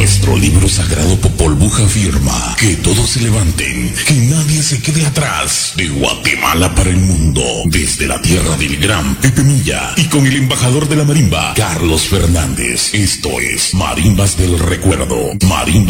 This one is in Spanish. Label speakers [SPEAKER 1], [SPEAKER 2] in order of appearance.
[SPEAKER 1] Nuestro libro sagrado Popol Vuh afirma que todos se levanten, que nadie se quede atrás. De Guatemala para el mundo, desde la tierra del gran Pepe Milla y con el embajador de la marimba, Carlos Fernández. Esto es Marimbas del Recuerdo. Marimba